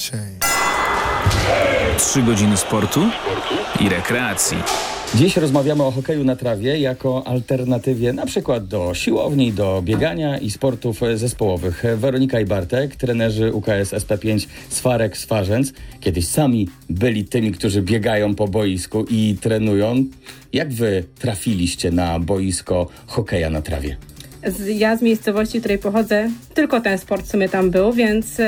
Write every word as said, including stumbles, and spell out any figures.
Trzy godziny sportu i rekreacji. Dziś rozmawiamy o hokeju na trawie jako alternatywie na przykład do siłowni, do biegania i sportów zespołowych. Weronika i Bartek, trenerzy U K S S P pięć Swarek Swarzędz, kiedyś sami byli tymi, którzy biegają po boisku i trenują. Jak wy trafiliście na boisko hokeja na trawie? Ja z miejscowości, z której pochodzę, tylko ten sport w sumie tam był, więc